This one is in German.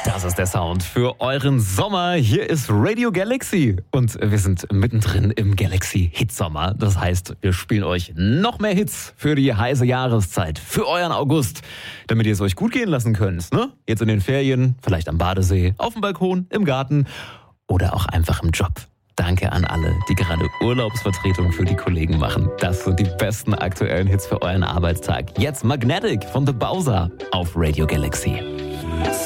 Das ist der Sound für euren Sommer. Hier ist Radio Galaxy und wir sind mittendrin im Galaxy Hitsommer. Das heißt, wir spielen euch noch mehr Hits für die heiße Jahreszeit, für euren August, damit ihr es euch gut gehen lassen könnt. Ne? Jetzt in den Ferien, vielleicht am Badesee, auf dem Balkon, im Garten oder auch einfach im Job. Danke an alle, die gerade Urlaubsvertretung für die Kollegen machen. Das sind die besten aktuellen Hits für euren Arbeitstag. Jetzt Magnetic von The Bowser auf Radio Galaxy.